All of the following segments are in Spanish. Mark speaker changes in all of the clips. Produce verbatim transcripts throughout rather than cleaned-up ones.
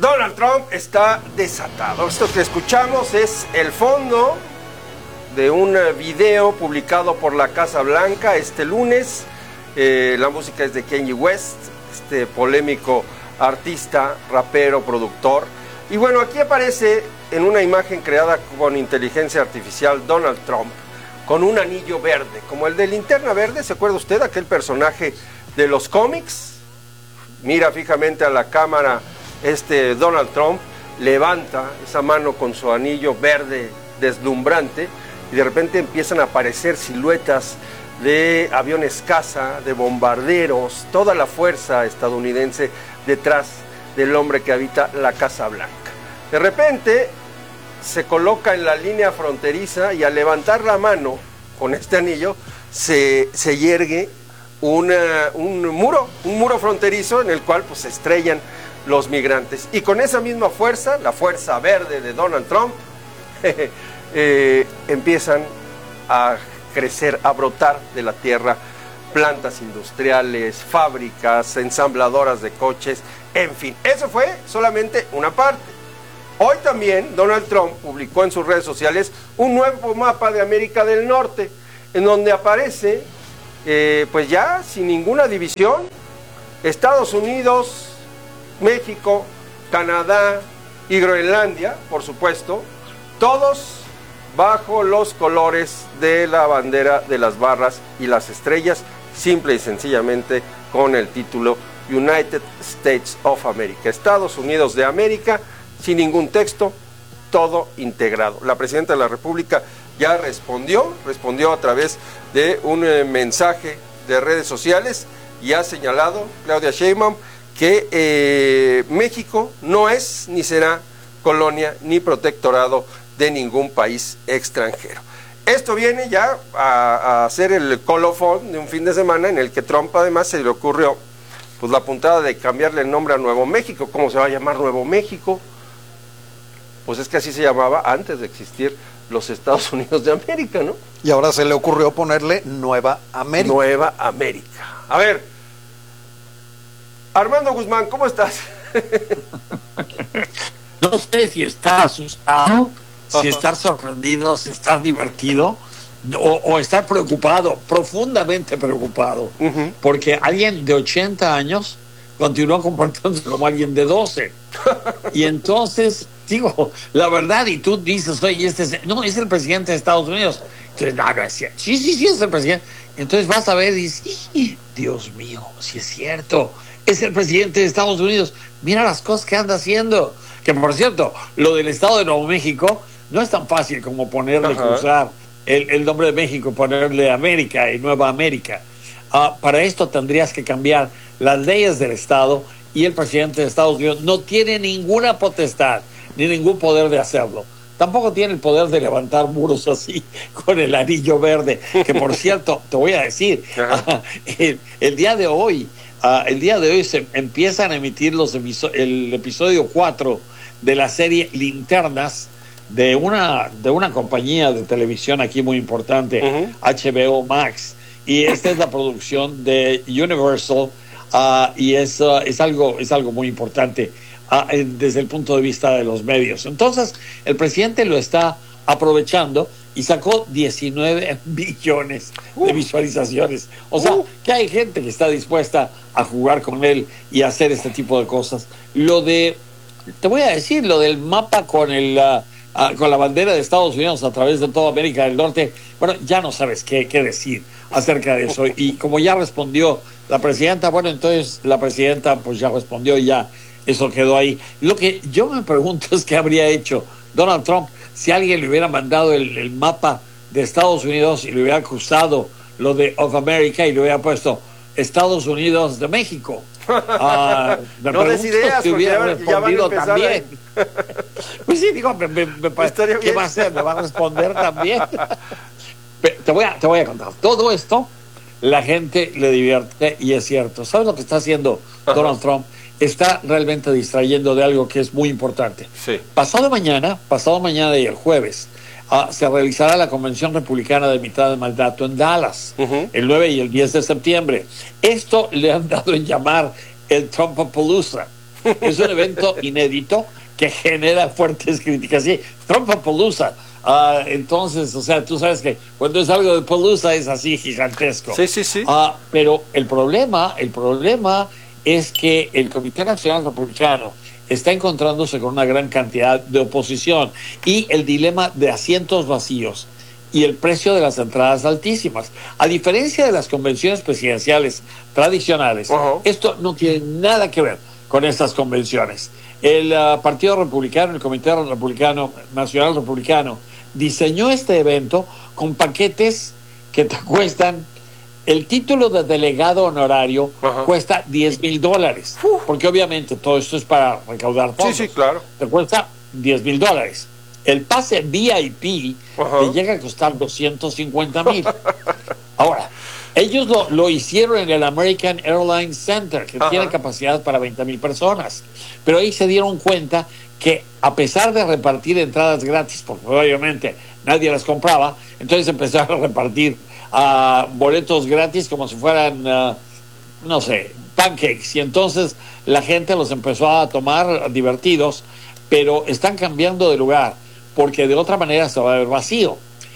Speaker 1: Donald Trump está desatado. Esto que escuchamos es el fondo de un video publicado por la Casa Blanca este lunes. Eh, la música es de Kanye West, este polémico artista, rapero, productor. Y bueno, aquí aparece en una imagen creada con inteligencia artificial Donald Trump con un anillo verde, como el de Linterna Verde. ¿Se acuerda usted? Aquel personaje de los cómics. Mira fijamente a la cámara este Donald Trump, levanta esa mano con su anillo verde deslumbrante y de repente empiezan a aparecer siluetas de aviones caza, de bombarderos, toda la fuerza estadounidense detrás del hombre que habita la Casa Blanca. De repente se coloca en la línea fronteriza y al levantar la mano con este anillo se, se yergue una, un muro, un muro fronterizo en el cual pues se estrellan los migrantes. Y con esa misma fuerza, la fuerza verde de Donald Trump, eh, empiezan a crecer, a brotar de la tierra plantas industriales, fábricas, ensambladoras de coches, en fin. Eso fue solamente una parte. Hoy también Donald Trump publicó en sus redes sociales un nuevo mapa de América del Norte, en donde aparece, eh, pues ya sin ninguna división, Estados Unidos, México, Canadá y Groenlandia, por supuesto, todos bajo los colores de la bandera de las barras y las estrellas, simple y sencillamente con el título United States of America, Estados Unidos de América, sin ningún texto, todo integrado. La presidenta de la República ya respondió, respondió a través de un eh, mensaje de redes sociales y ha señalado, Claudia Sheinbaum, que eh, México no es ni será colonia ni protectorado de ningún país extranjero. Esto viene ya a, a ser el colofón de un fin de semana en el que Trump además se le ocurrió pues la puntada de cambiarle el nombre a Nuevo México. ¿Cómo se va a llamar Nuevo México? Pues es que así se llamaba antes de existir los Estados Unidos de América, ¿no?
Speaker 2: Y ahora se le ocurrió ponerle Nueva América.
Speaker 1: Nueva América. A ver, Armando Guzmán, ¿cómo estás?
Speaker 3: No sé si está asustado, si estar sorprendido, si estar divertido o, o estar preocupado, profundamente preocupado, uh-huh. porque alguien de ochenta años continuó comportándose como alguien de doce. Y entonces, digo, la verdad, y tú dices, oye, este es, no, es el presidente de Estados Unidos. Entonces, no, no es cierto. Sí, sí, sí, es el presidente. Entonces vas a ver y dices, Dios mío, si es cierto, es el presidente de Estados Unidos. Mira las cosas que anda haciendo. Que por cierto, lo del Estado de Nuevo México no es tan fácil como ponerle, uh-huh. cruzar el, el nombre de México, ponerle América y Nueva América. Uh, para esto tendrías que cambiar las leyes del Estado y el presidente de Estados Unidos no tiene ninguna potestad ni ningún poder de hacerlo. Tampoco tiene el poder de levantar muros así con el anillo verde, que por cierto, te voy a decir, uh, el, el día de hoy, uh, el día de hoy se empiezan a emitir los episo- el episodio cuatro de la serie Linternas de una, de una compañía de televisión aquí muy importante, uh-huh. H B O Max, y esta es la producción de Universal, uh, y es, uh, es, algo, es algo muy importante uh, desde el punto de vista de los medios. Entonces, el presidente lo está aprovechando y sacó diecinueve billones uh. de visualizaciones. O sea, uh. que hay gente que está dispuesta a jugar con él y a hacer este tipo de cosas. Lo de, te voy a decir, lo del mapa con el... Uh, Uh, con la bandera de Estados Unidos a través de toda América del Norte, bueno, ya no sabes qué, qué decir acerca de eso. Y como ya respondió la presidenta, bueno, entonces la presidenta pues ya respondió y ya eso quedó ahí. Lo que yo me pregunto es qué habría hecho Donald Trump si alguien le hubiera mandado el, el mapa de Estados Unidos y le hubiera cruzado lo de Of America y le hubiera puesto Estados Unidos de México. Uh,
Speaker 1: no des ideas,
Speaker 3: si hubiera
Speaker 1: porque ya,
Speaker 3: respondido
Speaker 1: ya
Speaker 3: también. Pues sí, digo, me, me, me, ¿qué
Speaker 1: bien.
Speaker 3: va a hacer? ¿Me va a responder también? te, voy a, te voy a contar. Todo esto, la gente le divierte y es cierto. ¿Sabes lo que está haciendo Donald Ajá. Trump? Está realmente distrayendo de algo que es muy importante.
Speaker 1: Sí.
Speaker 3: Pasado mañana, pasado mañana y el jueves, Uh, se realizará la Convención Republicana de Mitad de Mandato en Dallas, uh-huh. el nueve y el diez de septiembre. Esto le han dado en llamar el Trumpapalooza. Es un evento inédito que genera fuertes críticas. Sí, Trumpapalooza. Uh, entonces, o sea, tú sabes que cuando es algo de Palooza es así gigantesco.
Speaker 1: Sí, sí, sí.
Speaker 3: Uh, pero el problema, el problema es que el Comité Nacional Republicano está encontrándose con una gran cantidad de oposición y el dilema de asientos vacíos y el precio de las entradas altísimas. A diferencia de las convenciones presidenciales tradicionales, uh-huh. esto no tiene nada que ver con estas convenciones. El uh, Partido Republicano, el Comité Republicano, Nacional Republicano, diseñó este evento con paquetes que te cuestan, el título de delegado honorario uh-huh. cuesta diez mil dólares, uh. porque obviamente todo esto es para recaudar fondos.
Speaker 1: Sí, sí, claro.
Speaker 3: Te cuesta diez mil dólares. El pase V I P uh-huh. te llega a costar doscientos cincuenta mil. Ahora, ellos lo, lo hicieron en el American Airlines Center, que uh-huh. tiene capacidad para veinte mil personas. Pero ahí se dieron cuenta que a pesar de repartir entradas gratis, porque obviamente nadie las compraba, entonces empezaron a repartir uh, boletos gratis como si fueran, uh, no sé, pancakes. Y entonces la gente los empezó a tomar divertidos, pero están cambiando de lugar, porque de otra manera se va a ver vacío.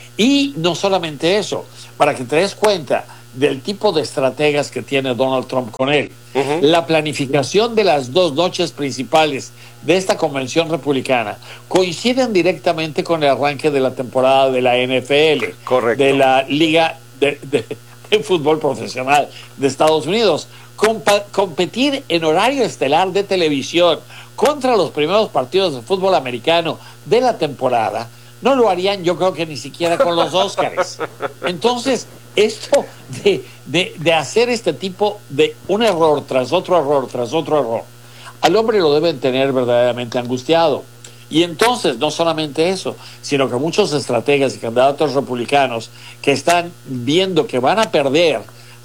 Speaker 3: Y no solamente eso, para que te des cuenta del tipo de estrategas que tiene Donald Trump con él. Uh-huh. La planificación de las dos noches principales de esta convención republicana coinciden directamente con el arranque de la temporada de la N F L,
Speaker 1: correcto,
Speaker 3: de la Liga de, de, de Fútbol Profesional de Estados Unidos. Compa- competir en horario estelar de televisión contra los primeros partidos de fútbol americano de la temporada no lo harían, yo creo que ni siquiera con los Óscares. Entonces, esto de, de, de hacer este tipo de un error tras otro error, tras otro error, al hombre lo deben tener verdaderamente angustiado. Y entonces, no solamente eso, sino que muchos estrategas y candidatos republicanos que están viendo que van a perder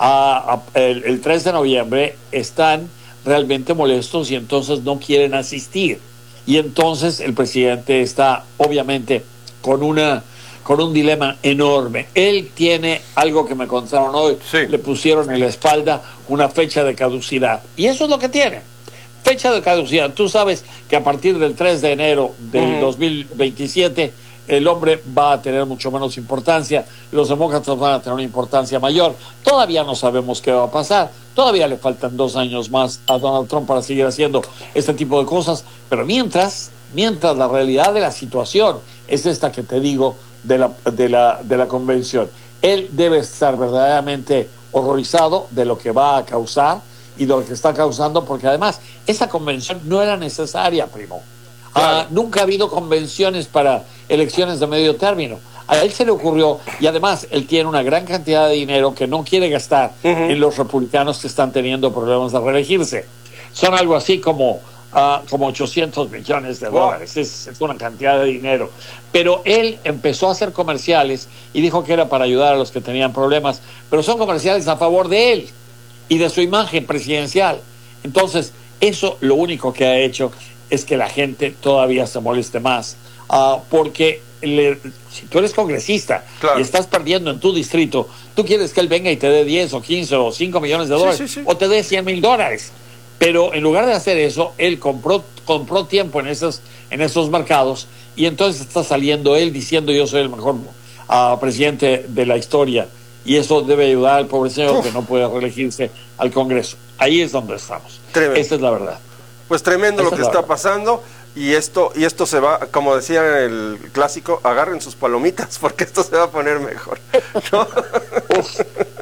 Speaker 3: a, a, el, el tres de noviembre, están realmente molestos y entonces no quieren asistir. Y entonces el presidente está, obviamente, con una con un dilema enorme. Él tiene algo que me contaron hoy, sí. Le pusieron en la espalda una fecha de caducidad. Y eso es lo que tiene. Fecha de caducidad. Tú sabes que a partir del tres de enero del uh-huh. dos mil veintisiete el hombre va a tener mucho menos importancia, los demócratas van a tener una importancia mayor. Todavía no sabemos qué va a pasar, todavía le faltan dos años más a Donald Trump para seguir haciendo este tipo de cosas, pero mientras, mientras la realidad de la situación es esta que te digo de la, de la, de la convención. Él debe estar verdaderamente horrorizado de lo que va a causar y de lo que está causando, porque además esa convención no era necesaria, primo. Claro. Uh, nunca ha habido convenciones para elecciones de medio término. A él se le ocurrió, y además él tiene una gran cantidad de dinero que no quiere gastar uh-huh. en los republicanos que están teniendo problemas de reelegirse. Son algo así como, uh, como ochocientos millones de dólares. Wow. Es, es una cantidad de dinero. Pero él empezó a hacer comerciales y dijo que era para ayudar a los que tenían problemas, pero son comerciales a favor de él y de su imagen presidencial. Entonces, eso lo único que ha hecho es que la gente todavía se moleste más, uh, porque le, si tú eres congresista claro. y estás perdiendo en tu distrito, tú quieres que él venga y te dé diez o quince o cinco millones de dólares, sí, sí, sí. o te dé cien mil dólares, pero en lugar de hacer eso, él compró compró tiempo en esos, en esos mercados, y entonces está saliendo él diciendo yo soy el mejor uh, presidente de la historia, y eso debe ayudar al pobre señor Uf. que no puede reelegirse al Congreso. Ahí es donde estamos. Tremendo. Esa es la verdad.
Speaker 1: Pues tremendo Esa lo que está verdad. pasando, y esto y esto se va, como decía el clásico, agarren sus palomitas porque esto se va a poner mejor, ¿no?
Speaker 3: Uf,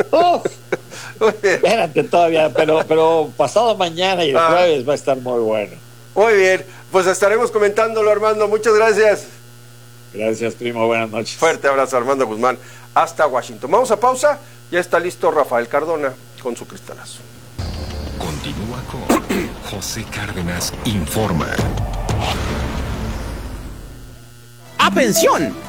Speaker 3: uf. Espérate todavía, pero pero pasado mañana y el ah. jueves va a estar muy bueno.
Speaker 1: Muy bien, pues estaremos comentándolo, Armando. Muchas gracias.
Speaker 3: Gracias, primo. Buenas noches.
Speaker 1: Fuerte abrazo, Armando Guzmán, hasta Washington. Vamos a pausa. Ya está listo Rafael Cardona con su cristalazo.
Speaker 4: Continúa con José Cárdenas Informa.
Speaker 5: ¡Atención!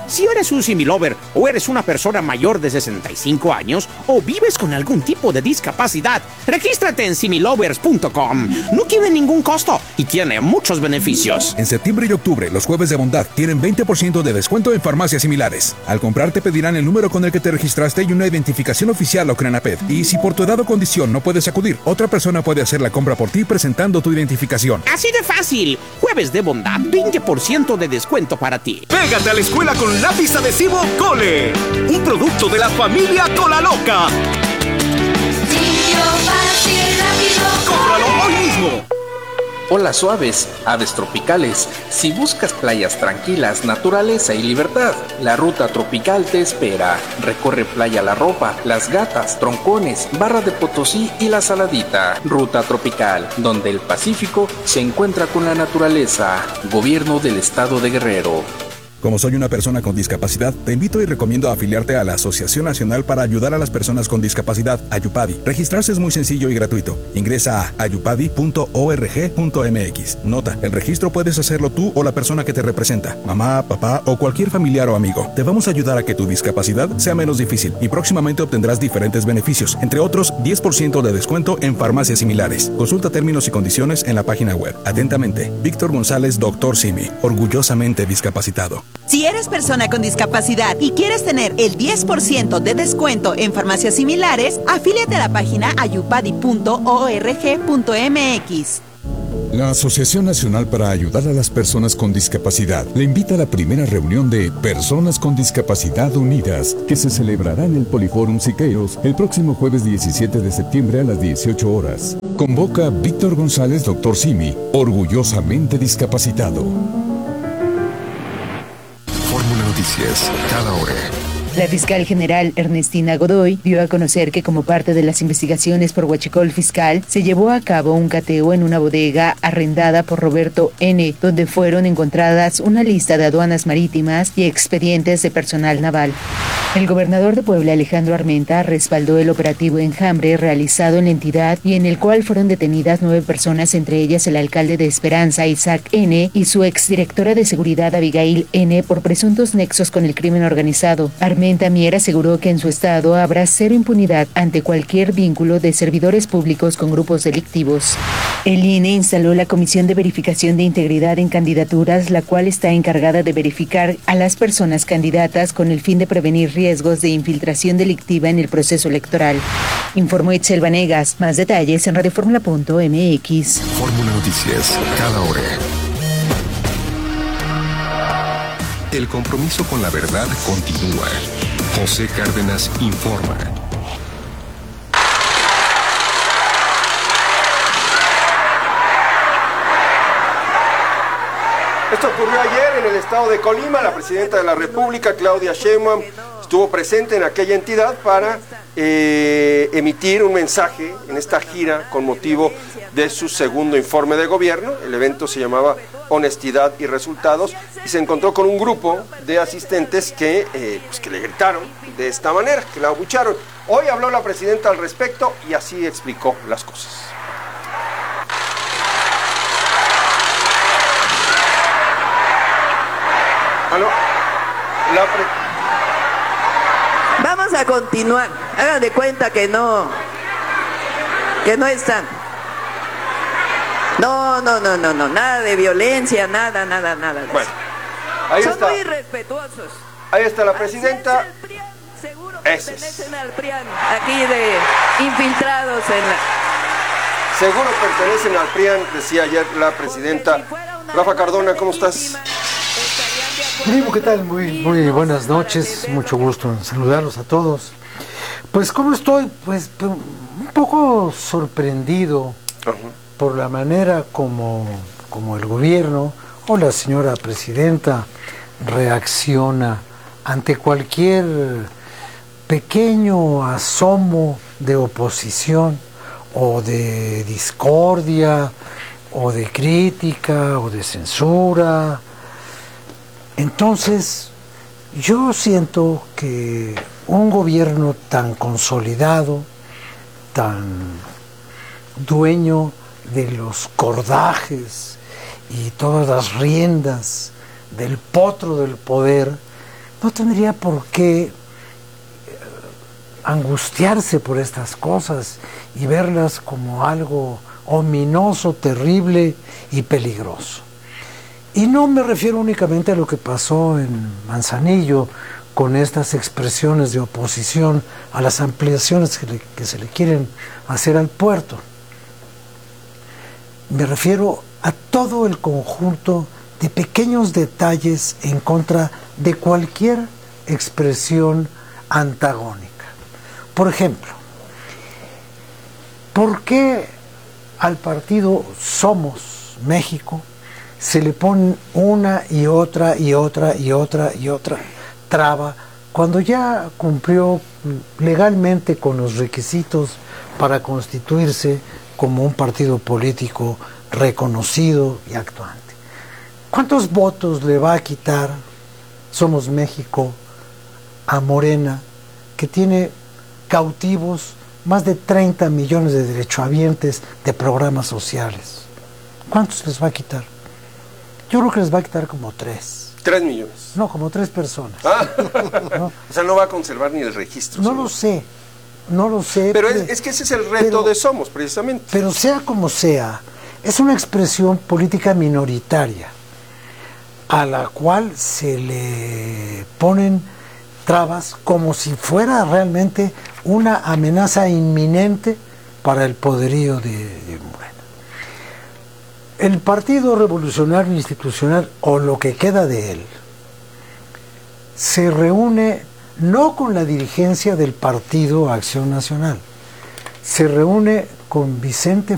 Speaker 5: Si eres un similover o eres una persona mayor de sesenta y cinco años o vives con algún tipo de discapacidad, regístrate en similovers punto com. No tiene ningún costo y tiene muchos beneficios.
Speaker 6: En septiembre y octubre, los jueves de bondad tienen veinte por ciento de descuento en farmacias similares. Al comprar te pedirán el número con el que te registraste y una identificación oficial o Crenaped. Y si por tu edad o condición no puedes acudir, otra persona puede hacer la compra por ti presentando tu identificación.
Speaker 5: Así de fácil. Jueves de bondad, veinte por ciento de descuento para ti.
Speaker 7: Pégate a la escuela con lápiz adhesivo Cole, un producto de la familia Cola Loca.
Speaker 8: Limpio, fácil, rápido,
Speaker 7: ¡cómpralo hoy mismo!
Speaker 9: Olas suaves, aves tropicales. Si buscas playas tranquilas, naturaleza y libertad, la ruta tropical te espera. Recorre Playa La Ropa, Las Gatas, Troncones, Barra de Potosí y La Saladita. Ruta tropical, donde el Pacífico se encuentra con la naturaleza. Gobierno del Estado de Guerrero.
Speaker 6: Como soy una persona con discapacidad, te invito y recomiendo afiliarte a la Asociación Nacional para Ayudar a las Personas con Discapacidad, Ayupadi. Registrarse es muy sencillo y gratuito. Ingresa a ayupadi punto org punto mx. Nota, el registro puedes hacerlo tú o la persona que te representa, mamá, papá o cualquier familiar o amigo. Te vamos a ayudar a que tu discapacidad sea menos difícil y próximamente obtendrás diferentes beneficios, entre otros diez por ciento de descuento en farmacias similares. Consulta términos y condiciones en la página web. Atentamente, Víctor González, doctor Simi, orgullosamente discapacitado.
Speaker 10: Si eres persona con discapacidad y quieres tener el diez por ciento de descuento en farmacias similares, afíliate a la página ayupadi punto org punto mx.
Speaker 11: La Asociación Nacional para Ayudar a las Personas con Discapacidad le invita a la primera reunión de Personas con Discapacidad Unidas, que se celebrará en el Poliforum Siqueiros el próximo jueves diecisiete de septiembre a las dieciocho horas. Convoca Víctor González, doctor Simi, orgullosamente discapacitado.
Speaker 4: Fórmula Noticias, cada hora.
Speaker 12: La fiscal general Ernestina Godoy dio a conocer que como parte de las investigaciones por huachicol fiscal, se llevó a cabo un cateo en una bodega arrendada por Roberto N., donde fueron encontradas una lista de aduanas marítimas y expedientes de personal naval. El gobernador de Puebla, Alejandro Armenta, respaldó el operativo Enjambre realizado en la entidad y en el cual fueron detenidas nueve personas, entre ellas el alcalde de Esperanza, Isaac N., y su exdirectora de seguridad, Abigail N., por presuntos nexos con el crimen organizado. Armenta Mier aseguró que en su estado habrá cero impunidad ante cualquier vínculo de servidores públicos con grupos delictivos. El I N E instaló la Comisión de Verificación de Integridad en Candidaturas, la cual está encargada de verificar a las personas candidatas con el fin de prevenir riesgos de infiltración delictiva en el proceso electoral. Informó Itzel Vanegas. Más detalles en radioformula punto mx.
Speaker 4: Fórmula Noticias, cada hora. El compromiso con la verdad continúa. José Cárdenas informa.
Speaker 1: Esto ocurrió ayer en el estado de Colima. La presidenta de la República, Claudia Sheinbaum, estuvo presente en aquella entidad para eh, emitir un mensaje en esta gira con motivo de su segundo informe de gobierno. El evento se llamaba Honestidad y Resultados y se encontró con un grupo de asistentes que, eh, pues que le gritaron de esta manera, que la abucharon. Hoy habló la presidenta al respecto y así explicó las cosas. Ah, no. La pre...
Speaker 13: Vamos a continuar. Hagan de cuenta que no, que no están. No, no, no, no, no, nada de violencia, nada, nada, nada. De
Speaker 1: bueno, ahí
Speaker 13: Son
Speaker 1: está.
Speaker 13: muy respetuosos.
Speaker 1: Ahí está la presidenta.
Speaker 13: Seguro
Speaker 1: Ese
Speaker 13: pertenecen al P R I A N, aquí de infiltrados en la...
Speaker 1: Seguro pertenecen al P R I A N, decía ayer la presidenta. Rafa Cardona, ¿cómo estás?
Speaker 14: Primo, ¿qué tal? Muy, muy buenas noches, mucho gusto en saludarlos a todos. Pues, ¿cómo estoy? Pues, un poco sorprendido uh-huh. por la manera como, como el gobierno o la señora presidenta reacciona ante cualquier pequeño asomo de oposición o de discordia o de crítica o de censura. Entonces, yo siento que un gobierno tan consolidado, tan dueño de los cordajes y todas las riendas del potro del poder, no tendría por qué angustiarse por estas cosas y verlas como algo ominoso, terrible y peligroso. Y no me refiero únicamente a lo que pasó en Manzanillo con estas expresiones de oposición a las ampliaciones que, le, que se le quieren hacer al puerto. Me refiero a todo el conjunto de pequeños detalles en contra de cualquier expresión antagónica. Por ejemplo, ¿por qué al partido Somos México se le ponen una y otra y otra y otra y otra traba cuando ya cumplió legalmente con los requisitos para constituirse como un partido político reconocido y actuante? ¿Cuántos votos le va a quitar Somos México a Morena, que tiene cautivos más de treinta millones de derechohabientes de programas sociales? ¿Cuántos les va a quitar? Yo creo que les va a quitar como tres.
Speaker 1: Tres millones.
Speaker 14: No, como tres personas.
Speaker 1: Ah.
Speaker 14: ¿No?
Speaker 1: O sea, no va a conservar ni el registro.
Speaker 14: No lo sé, no lo sé.
Speaker 1: Pero es, es que ese es el reto
Speaker 14: pero,
Speaker 1: de Somos, precisamente.
Speaker 14: Pero sea como sea, es una expresión política minoritaria a la cual se le ponen trabas como si fuera realmente una amenaza inminente para el poderío de, de Morena. El Partido Revolucionario Institucional, o lo que queda de él, se reúne no con la dirigencia del Partido Acción Nacional, se reúne con Vicente